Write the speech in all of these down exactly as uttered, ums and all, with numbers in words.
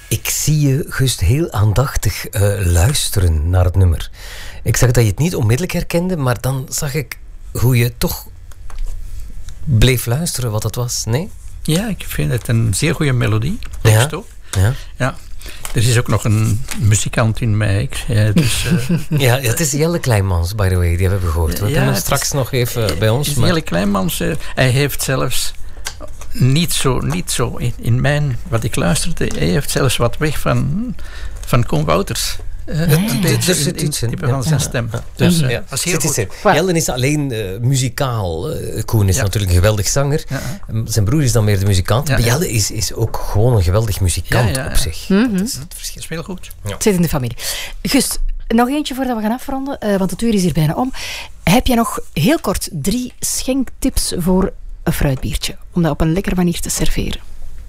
Ik zie je, Gust, heel aandachtig uh, luisteren naar het nummer. Ik zag dat je het niet onmiddellijk herkende, maar dan zag ik hoe je toch bleef luisteren wat het was, nee? Ja, ik vind het een zeer goede melodie. Ja. Ja. ja. Er is ook nog een muzikant in mij. Ik, ja, dus, uh... ja, het is Jelle Kleimans, by the way, die hebben we gehoord. We ja, hebben hem straks is, nog even bij ons. Maar... Jelle Kleimans, uh, hij heeft zelfs niet zo, niet zo in, in mijn, wat ik luisterde, hij heeft zelfs wat weg van, van Koen Wouters. Uh, ja, een beetje er zit iets in. Type van zijn stem. Ja. Dus, uh, ja. Dat is heel goed. Is Jelle is alleen uh, muzikaal. Uh, Koen is ja. natuurlijk een geweldig zanger. Ja. Zijn broer is dan meer de muzikant. Ja, maar Jelle ja. is, is ook gewoon een geweldig muzikant ja, ja, ja. op zich. Mm-hmm. Dat is het verschil. Heel goed. Ja. Het zit in de familie. Gust, nog eentje voordat we gaan afronden, uh, want het uur is hier bijna om. Heb je nog heel kort drie schenktips voor een fruitbiertje? Om dat op een lekkere manier te serveren.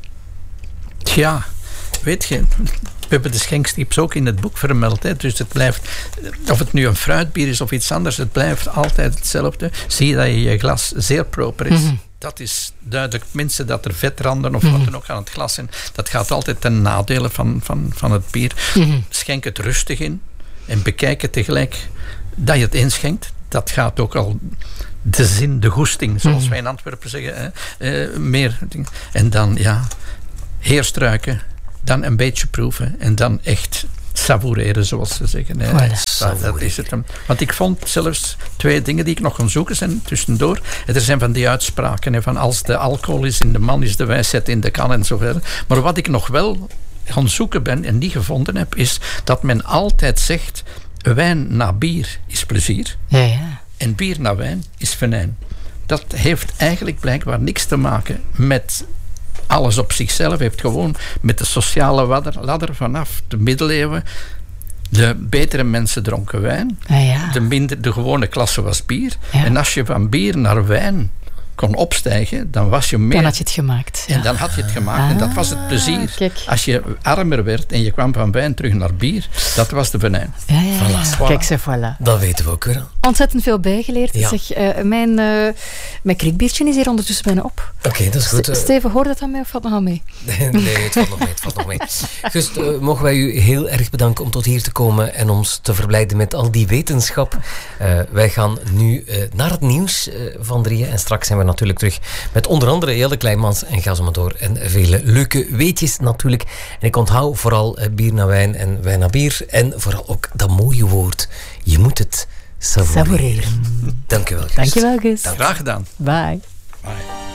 Ja, weet je... We hebben de schenkstips ook in het boek vermeld. Hè. Dus het blijft, of het nu een fruitbier is of iets anders, het blijft altijd hetzelfde. Zie je dat je je glas zeer proper is. Mm-hmm. Dat is duidelijk. Mensen dat er vetranden of mm-hmm. wat dan ook aan het glas zijn, dat gaat altijd ten nadele van, van, van het bier. Mm-hmm. Schenk het rustig in en bekijk het tegelijk dat je het inschenkt. Dat gaat ook al de zin, de goesting, zoals mm-hmm. wij in Antwerpen zeggen. Hè. Uh, meer. En dan, ja, eerst ruiken. Dan een beetje proeven en dan echt savoureren, zoals ze zeggen. Nee, voilà. dat, dat is het. Want ik vond zelfs twee dingen die ik nog kon zoeken zijn tussendoor. Er zijn van die uitspraken hè, van als de alcohol is in de man, is de wijsheid in de kan en zo verder. Maar wat ik nog wel gaan zoeken ben en niet gevonden heb, is dat men altijd zegt, wijn na bier is plezier. Ja, ja. En bier na wijn is venijn. Dat heeft eigenlijk blijkbaar niks te maken met... Alles op zichzelf heeft gewoon met de sociale ladder, ladder vanaf de middeleeuwen. De betere mensen dronken wijn. Ah, ja. de, minder, de gewone klasse was bier. Ja. En als je van bier naar wijn kon opstijgen, dan was je meer... Dan had je het gemaakt. En ja. dan had je het gemaakt. Ah, en dat was het plezier. Kijk. Als je armer werd en je kwam van wijn terug naar bier, dat was de venijn. Ja, ja, ja. Voilà. Kijk, zeg, voilà. Dat weten we ook weer. Ontzettend veel bijgeleerd. Ja. Zeg, uh, mijn, uh, mijn kriekbiertje is hier ondertussen bijna op. Oké, okay, dat is goed. St- Steven, hoort dat aan mij of valt het nog aan mee? Nee, het valt nog mee. Het valt nog mee. Gust, uh, mogen wij u heel erg bedanken om tot hier te komen en ons te verblijden met al die wetenschap. Uh, wij gaan nu uh, naar het nieuws uh, van drieën en straks zijn we natuurlijk terug met onder andere Jelle Kleimans en ga zo maar door. En vele leuke weetjes natuurlijk. En ik onthoud vooral uh, bier na wijn en wijn na bier. En vooral ook dat mooie woord. Je moet het savoureren. Savoureren. Dank je wel, Gust. Dank je wel, Gust. Graag gedaan. Bye. Bye.